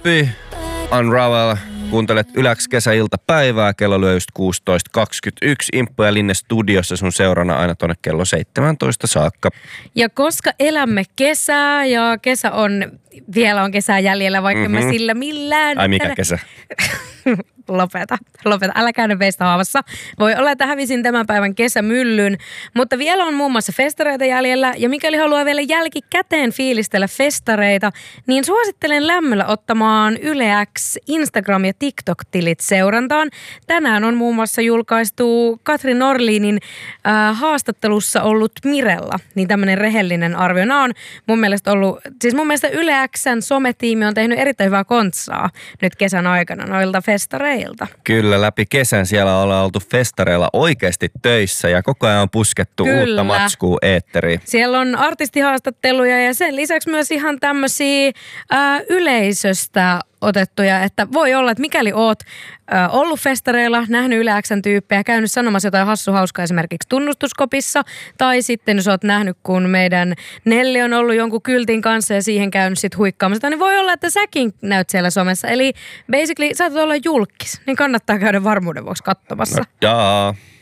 Happy Unravel. Kuuntelet Yläks kesäiltapäivää. Kello lyö just 16.21. Imppu ja Linne studiossa sun seurana aina tonne kello 17 saakka. Ja koska elämme kesää ja kesä on, vielä on kesää jäljellä, vaikka mä sillä millään. Ai mikä kesä? Lopeta. Älä käydä veistä haavassa. Voi olla, että hävisin tämän päivän kesämyllyn, mutta vielä on muun muassa festareita jäljellä. Ja mikäli haluaa vielä jälkikäteen fiilistellä festareita, niin suosittelen lämmöllä ottamaan Yle X Instagram- ja TikTok-tilit seurantaan. Tänään on muun muassa julkaistu Katri Norlinin haastattelussa ollut Mirella. Niin tämmöinen rehellinen arvio. Nämä on mun mielestä ollut, siis mun mielestä Yle X:n sometiimi on tehnyt erittäin hyvää kontsaa nyt kesän aikana noilta festareilta. Kyllä, läpi kesän siellä ollaan oltu festareilla oikeasti töissä ja koko ajan on puskettu uutta matskua eetteriin. Siellä on artistihaastatteluja ja sen lisäksi myös ihan tämmöisiä yleisöstä otettuja, että voi olla, että mikäli oot ollut festareilla, nähnyt Yle X:n tyyppejä, käynyt sanomassa jotain hauskaa esimerkiksi tunnustuskopissa, tai sitten jos oot nähnyt, kun meidän Nelli on ollut jonkun kyltin kanssa ja siihen käynyt sit huikkaamassa, niin voi olla, että säkin näyt siellä somessa. Eli basically saatat olla julkis, niin kannattaa käydä varmuuden vuoksi katsomassa. Jaa.